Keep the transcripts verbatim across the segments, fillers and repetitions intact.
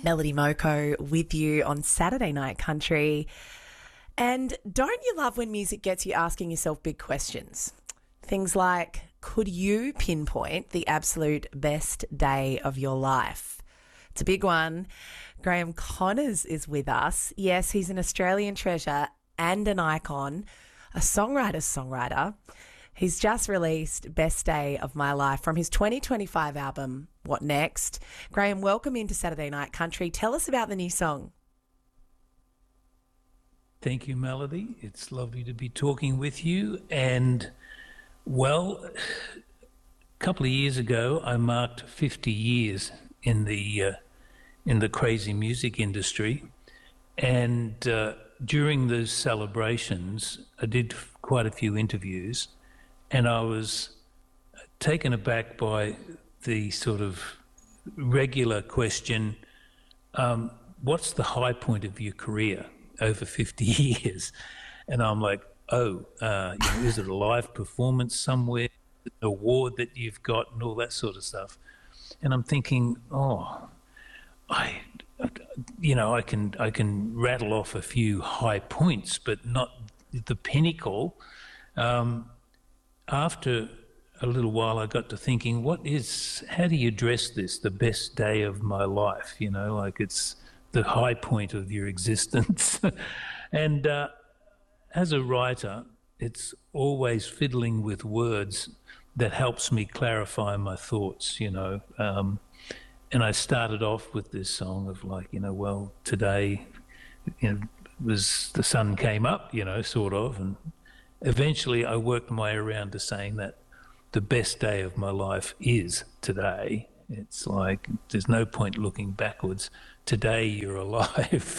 Melody Moko with you on Saturday Night Country. And don't you love when music gets you asking yourself big questions? Things like, could you pinpoint the absolute best day of your life? It's a big one. Graham Connors is with us. Yes, he's an Australian treasure and an icon, a songwriter's songwriter. He's just released Best Day of My Life from his twenty twenty-five album, What Next? Graham, welcome into Saturday Night Country. Tell us about the new song. Thank you, Melody. It's lovely to be talking with you. And, well, a couple of years ago, I marked fifty years in the uh, in the crazy music industry. And uh, during those celebrations, I did quite a few interviews. And I was taken aback by the sort of regular question, um, what's the high point of your career over fifty years? And I'm like, oh, uh, you know, is it a live performance somewhere, an award that you've got and all that sort of stuff? And I'm thinking, oh, I, you know, I can, I can rattle off a few high points, but not the pinnacle. Um, After a little while, I got to thinking, what is, how do you address this, the best day of my life? You know, like it's the high point of your existence. And uh, as a writer, it's always fiddling with words that helps me clarify my thoughts, you know. Um, and I started off with this song of like, you know, well, today, you know, was the sun came up, you know, sort of, and eventually I worked my way around to saying that the best day of my life is today. It's like there's no point looking backwards. Today you're alive.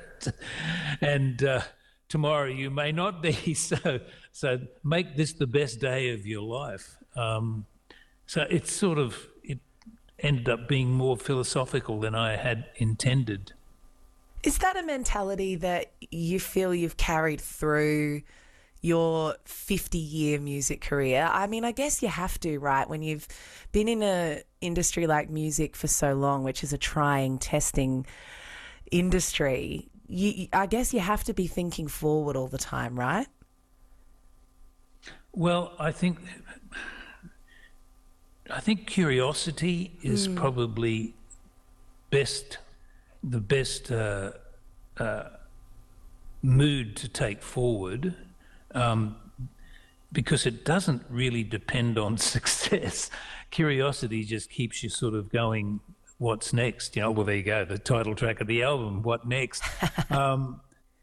And uh, tomorrow you may not be. So so make this the best day of your life. Um, so it's sort of, it ended up being more philosophical than I had intended. Is that a mentality that you feel you've carried through your fifty-year music career? I mean, I guess you have to, right? When you've been in an industry like music for so long, which is a trying, testing industry, you, I guess you have to be thinking forward all the time, right? Well, I think I think curiosity is mm. probably best the best uh, uh, mood to take forward. Um, because it doesn't really depend on success. Curiosity just keeps you sort of going, what's next? You know, well, there you go, the title track of the album, What Next? um,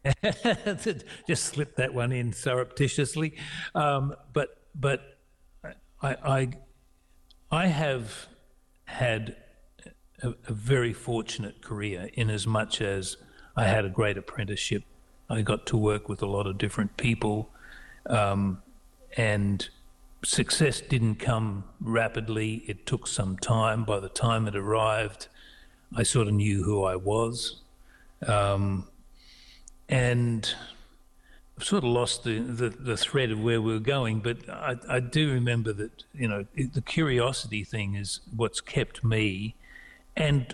just slip that one in surreptitiously. Um, but but I, I, I have had a, a very fortunate career in as much as I had a great apprenticeship. I got to work with a lot of different people. Um, and success didn't come rapidly. It took some time. By the time it arrived, I sort of knew who I was. Um, and I've sort of lost the, the, the thread of where we were going, but I, I do remember that, you know, it, the curiosity thing is what's kept me. And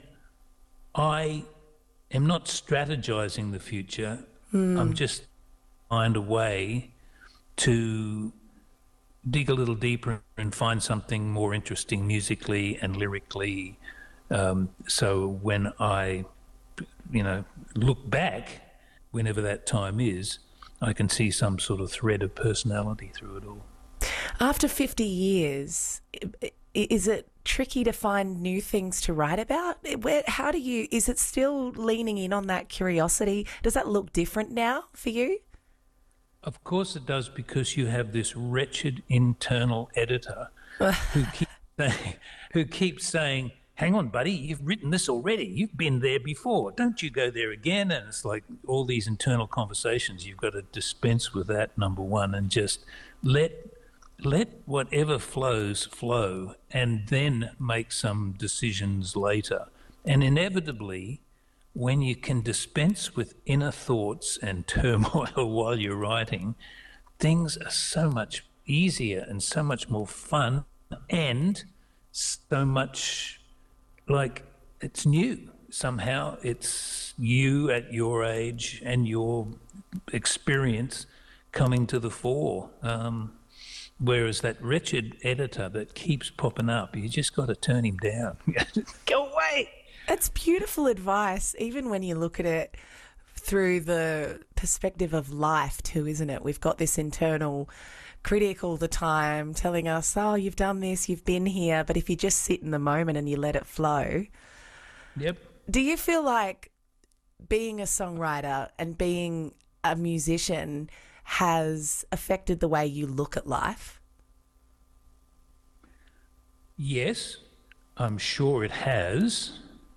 I am not strategizing the future. Mm. I'm just find a way to dig a little deeper and find something more interesting musically and lyrically. Um, so when I, you know, look back, whenever that time is, I can see some sort of thread of personality through it all. After fifty years, is it tricky to find new things to write about? Where, how do you, is it still leaning in on that curiosity? Does that look different now for you? Of course it does, because you have this wretched internal editor who, keep saying, who keeps saying, hang on, buddy, you've written this already. You've been there before. Don't you go there again? And it's like all these internal conversations. You've got to dispense with that, number one, and just let let whatever flows flow, and then make some decisions later. And inevitably, when you can dispense with inner thoughts and turmoil while you're writing, things are so much easier and so much more fun, and so much like it's new. somehow it's you at your age and your experience coming to the fore. Um, whereas that wretched editor that keeps popping up, you just got to turn him down. Go away. It's beautiful advice, even when you look at it through the perspective of life too, isn't it? We've got this internal critic all the time telling us, oh, you've done this, you've been here. But if you just sit in the moment and you let it flow. Yep. Do you feel like being a songwriter and being a musician has affected the way you look at life? Yes, I'm sure it has.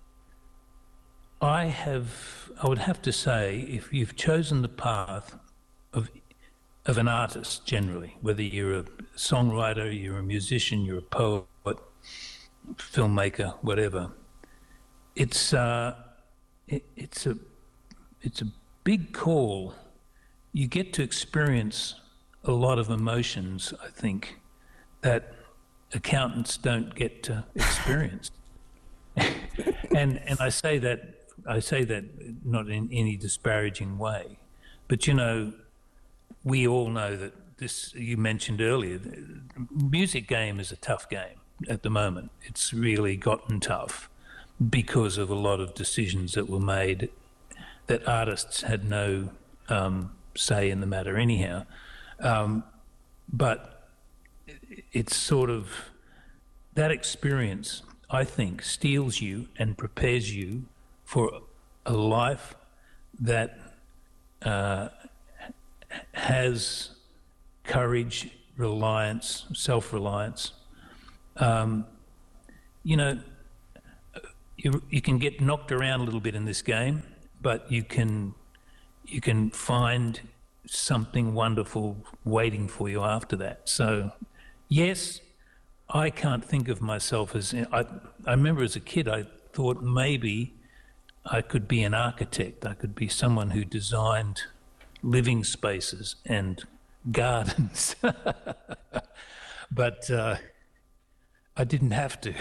I have, I would have to say, if you've chosen the path of of an artist generally, whether you're a songwriter, you're a musician, you're a poet, filmmaker, whatever, it's uh, it, it's a it's a big call. You get to experience a lot of emotions, I think, that accountants don't get to experience. and and I say that I say that not in any disparaging way, but you know, we all know that this, you mentioned earlier, the music game is a tough game at the moment. It's really gotten tough because of a lot of decisions that were made that artists had no um, say in the matter anyhow. Um, but it's sort of, that experience, I think, steels you and prepares you for a life that uh, has courage, reliance, self-reliance. Um, you know, you, you can get knocked around a little bit in this game, but you can you can find something wonderful waiting for you after that. So, yes, I can't think of myself as... I, I remember as a kid, I thought maybe I could be an architect. I could be someone who designed living spaces and gardens. But uh, I didn't have to.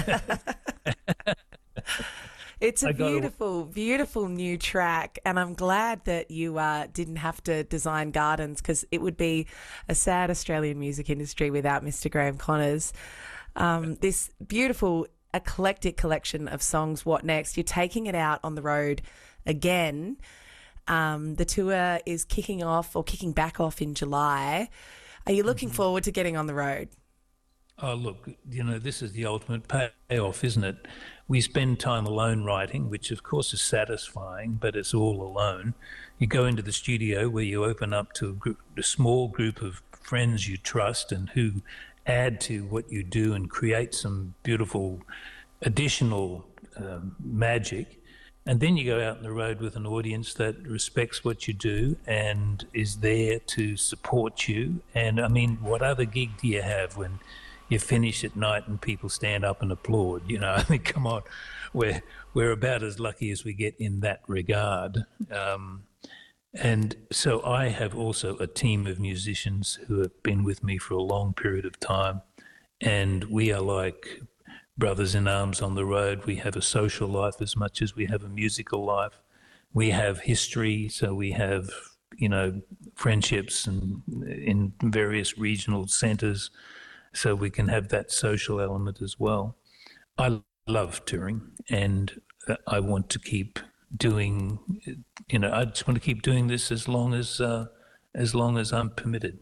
It's a I gotta- beautiful, beautiful new track, and I'm glad that you uh, didn't have to design gardens, because it would be a sad Australian music industry without Mister Graham Connors. Um, this beautiful, eclectic collection of songs, What Next? You're taking it out on the road again. Um, the tour is kicking off or kicking back off in July. Are you looking mm-hmm. forward to getting on the road? Oh, look, you know, this is the ultimate payoff, isn't it? We spend time alone writing, which of course is satisfying, but it's all alone. You go into the studio where you open up to a, group, a small group of friends you trust and who add to what you do and create some beautiful additional um, magic. And then you go out on the road with an audience that respects what you do and is there to support you. And I mean, what other gig do you have when you finish at night and people stand up and applaud? You know, I mean, come on, we're, we're about as lucky as we get in that regard. Um, and so I have also a team of musicians who have been with me for a long period of time. And we are like brothers in arms on the road. We have a social life as much as we have a musical life. We have history, so we have, you know, friendships and in various regional centres, so we can have that social element as well. I love touring, and I want to keep doing, you know, I just want to keep doing this as long as uh, as long as I'm permitted.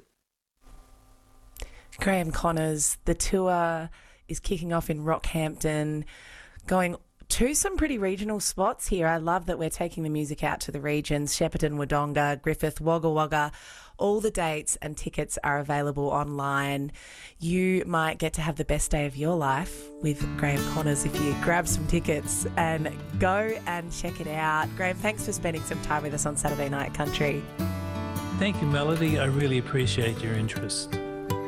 Graham Connors, the tour is kicking off in Rockhampton, going to some pretty regional spots here. I love that we're taking the music out to the regions: Shepparton, Wodonga, Griffith, Wagga Wagga. All the dates and tickets are available online. You might get to have the best day of your life with Graham Connors if you grab some tickets and go and check it out. Graham, thanks for spending some time with us on Saturday Night Country. Thank you, Melody. I really appreciate your interest.